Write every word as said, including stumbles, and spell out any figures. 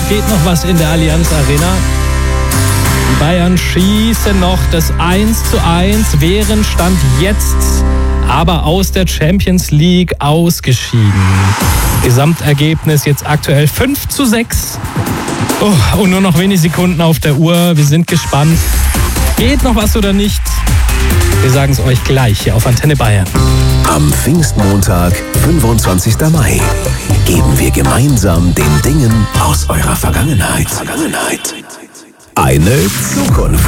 geht noch was in der Allianz Arena. Die Bayern schießen noch das eins zu eins, wären Stand jetzt aber aus der Champions League ausgeschieden. Gesamtergebnis jetzt aktuell fünf zu sechs. Oh, und nur noch wenige Sekunden auf der Uhr. Wir sind gespannt. Geht noch was oder nicht? Wir sagen es euch gleich hier auf Antenne Bayern. Am Pfingstmontag, fünfundzwanzigsten Mai, geben wir gemeinsam den Dingen aus eurer Vergangenheit, Vergangenheit eine Zukunft.